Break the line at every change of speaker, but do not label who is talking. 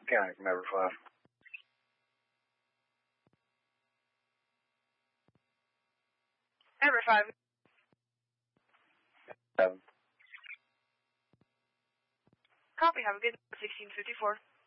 County from Ever 5.
Ever 5.
7.
Copy, have a good 1654.